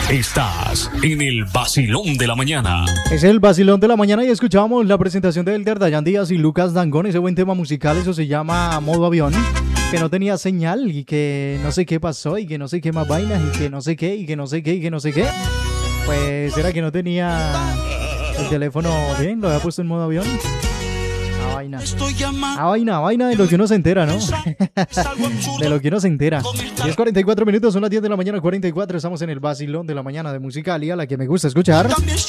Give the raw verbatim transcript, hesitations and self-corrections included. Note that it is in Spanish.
Estás en el vacilón de la mañana. Es el vacilón de la mañana y escuchamos la presentación de Elder Dayan Díaz y Lucas Dangond. Ese buen tema musical, eso se llama Modo Avión. Que no tenía señal y que no sé qué pasó y que no sé qué más vainas y que no sé qué y que no sé qué y que no sé qué. Pues era que no tenía el teléfono bien, lo había puesto en modo avión. A vaina. A vaina, a vaina de lo que uno se entera, ¿no? De lo que uno se entera. diez cuarenta y cuatro minutos, son las diez de la mañana, cuarenta y cuatro. Estamos en el vacilón de la mañana de Musicalia, la que me gusta escuchar.